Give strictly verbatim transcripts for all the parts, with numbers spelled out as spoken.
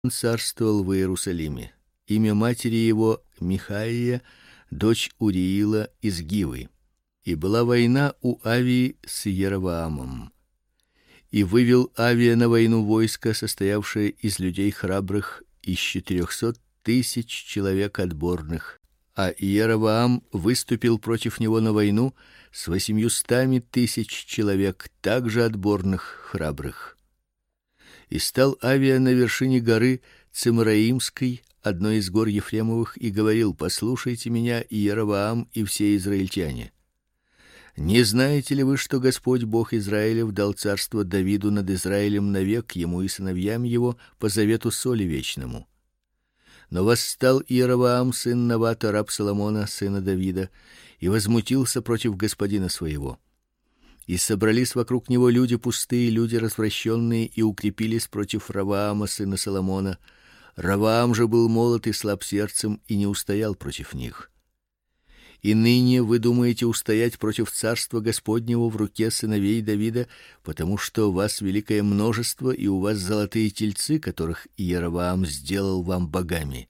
он царствовал в Иерусалиме. Имя матери его Михаия, дочь Уриила из Гивы. И была война у Авии с Иеровоамом. И вывел Авия на войну войско, состоявшее из людей храбрых, из четырехсот тысяч человек отборных. А Иеровоам выступил против него на войну с восемьюстами тысяч человек, также отборных, храбрых. И стал Авия на вершине горы Цимраимской, одной из гор Ефремовых, и говорил: послушайте меня, Иеровоам и все израильтяне. Не знаете ли вы, что Господь Бог Израилев дал царство Давиду над Израилем навек, ему и сыновьям его, по завету соли вечному? Но восстал Иеровоам, сын Навата, раб Соломона, сына Давида, и возмутился против господина своего. И собрались вокруг него люди пустые, люди развращенные, и укрепились против Ровоама, сына Соломона. Ровоам же был молод и слаб сердцем, и не устоял против них. И ныне вы думаете устоять против царства Господнего в руке сыновей Давида, потому что у вас великое множество, и у вас золотые тельцы, которых Иеровоам сделал вам богами.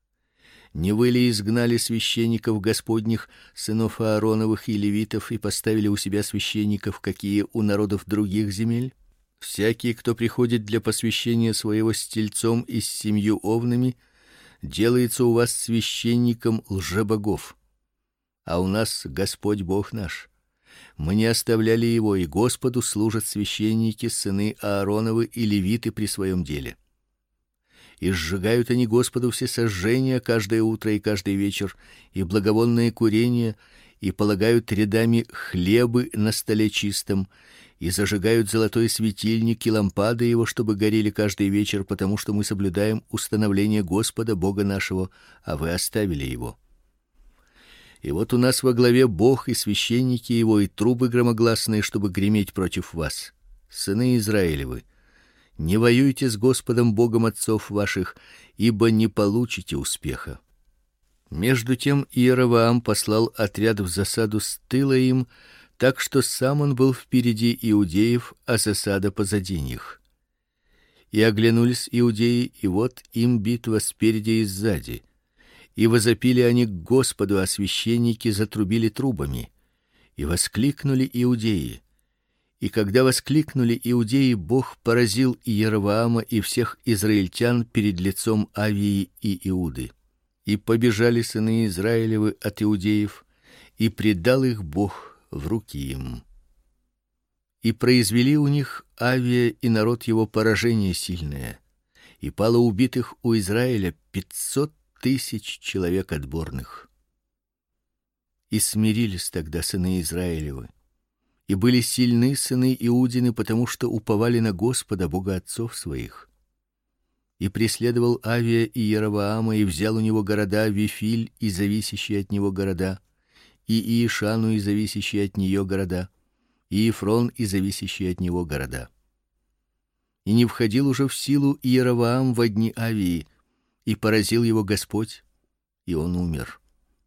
Не вы ли изгнали священников Господних, сынов Аароновых и левитов, и поставили у себя священников, какие у народов других земель? Всякий, кто приходит для посвящения своего с тельцом и с семью овнами, делается у вас священником лжебогов. А у нас Господь Бог наш. Мы не оставляли его, и Господу служат священники, сыны Аароновы и левиты при своем деле. И сжигают они Господу все сожжения каждое утро и каждый вечер, и благовонные курения, и полагают рядами хлебы на столе чистом, и зажигают золотой светильник и лампады его, чтобы горели каждый вечер, потому что мы соблюдаем установление Господа Бога нашего, а вы оставили его. И вот у нас во главе Бог и священники его, и трубы громогласные, чтобы греметь против вас. Сыны Израилевы, не воюйте с Господом Богом отцов ваших, ибо не получите успеха. Между тем Иеровоам послал отряд в засаду с тыла им, так что сам он был впереди иудеев, а засада позади них. И оглянулись иудеи, и вот им битва спереди и сзади. И возопили они к Господу, а священники затрубили трубами. И воскликнули иудеи. И когда воскликнули иудеи, Бог поразил Иеровоама и всех израильтян перед лицом Авии и Иуды. И побежали сыны Израилевы от иудеев, и предал их Бог в руки им. И произвели у них Авия и народ его поражение сильное, и пало убитых у Израиля пятьсот тысяч человек отборных. И смирились тогда сыны Израилевы, и были сильны сыны Иудины, потому что уповали на Господа Бога отцов своих. И преследовал Авия и Иеровоама, и взял у него города Вифиль и зависящие от него города, и Иешану и зависящие от нее города, и Ефрон и зависящие от него города. И не входил уже в силу Иеровоам во дни Авии, и поразил его Господь, и он умер.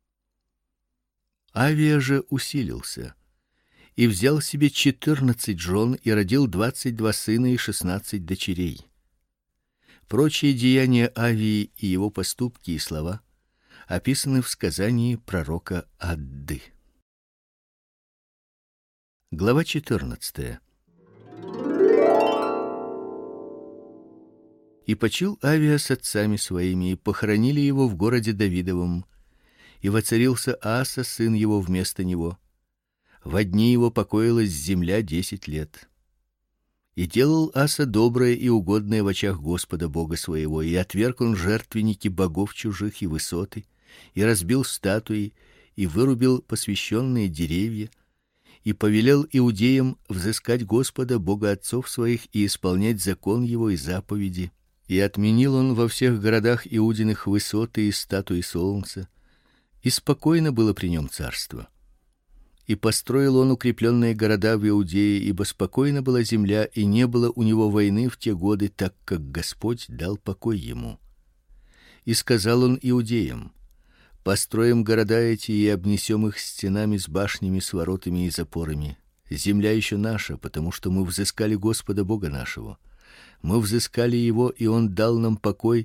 Авия же усилился и взял себе четырнадцать жен и родил двадцать два сына и шестнадцать дочерей. Прочие деяния Авии и его поступки и слова описаны в сказании пророка Адды. Глава четырнадцатая. И почил Авия с отцами своими, и похоронили его в городе Давидовом, и воцарился Аса, сын его, вместо него. Во дни его покоилась земля десять лет. И делал Аса доброе и угодное в очах Господа Бога своего, и отверг он жертвенники богов чужих и высоты, и разбил статуи, и вырубил посвященные деревья, и повелел иудеям взыскать Господа Бога отцов своих и исполнять закон его и заповеди. И отменил он во всех городах иудиных высоты и статуи солнца, и спокойно было при нем царство. И построил он укрепленные города в Иудее, ибо спокойна была земля, и не было у него войны в те годы, так как Господь дал покой ему. И сказал он иудеям: построим города эти и обнесем их стенами с башнями, с воротами и запорами. Земля еще наша, потому что мы взыскали Господа Бога нашего. Мы взыскали его, и он дал нам покой